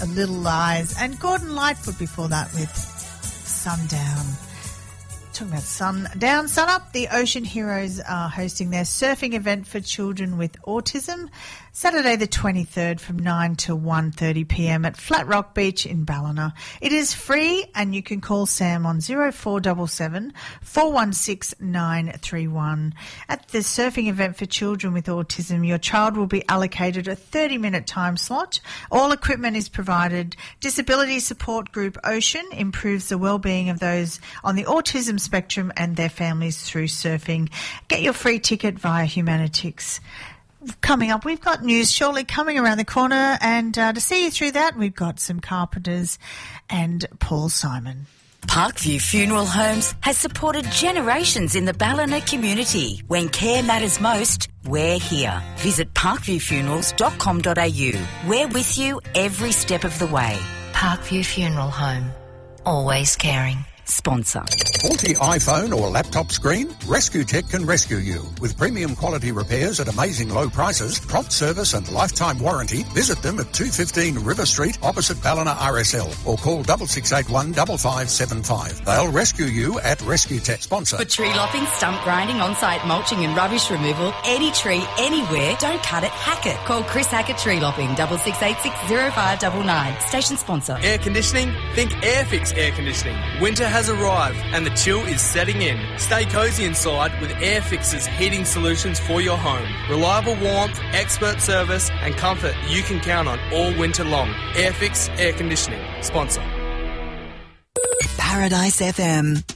Little Lies, and Gordon Lightfoot before that with Sundown. Talking about Sundown, Sun Up, the Ocean Heroes are hosting their surfing event for children with autism Saturday the 23rd from 9 to 1:30 p.m. at Flat Rock Beach in Ballina. It is free and you can call Sam on 0477 416 931. At the surfing event for children with autism, your child will be allocated a 30-minute time slot. All equipment is provided. Disability support group Ocean improves the well-being of those on the autism spectrum and their families through surfing. Get your free ticket via Humanitix. Coming up, we've got news shortly coming around the corner, and to see you through that, we've got some Carpenters and Paul Simon. Parkview Funeral Homes has supported generations in the Ballina community. When care matters most, we're here. Visit parkviewfunerals.com.au. We're with you every step of the way. Parkview Funeral Home. Always caring. Sponsor. Faulty iPhone or laptop screen? RescueTech can rescue you. With premium quality repairs at amazing low prices, prompt service and lifetime warranty, visit them at 215 River Street opposite Ballina RSL or call 6681 5575. They'll rescue you at RescueTech. Sponsor. For tree lopping, stump grinding, on-site mulching and rubbish removal, any tree, anywhere, don't cut it, hack it. Call Chris Hackett Tree Lopping, 6686 0599. Station sponsor. Air conditioning? Think Airfix Air Conditioning. Winter has arrived and the chill is setting in. Stay cosy inside with Airfix's heating solutions for your home. Reliable warmth, expert service and comfort you can count on all winter long. Airfix Air Conditioning. Sponsor. Paradise FM.